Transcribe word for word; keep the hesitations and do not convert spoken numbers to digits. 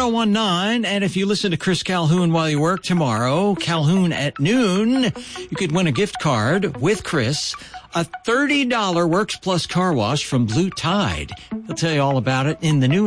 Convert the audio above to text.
oh one nine. And if you listen to Chris Calhoun while you work tomorrow, Calhoun at noon, you could win a gift card with Chris, a thirty dollars Works Plus car wash from Blue Tide. He'll tell you all about it in the new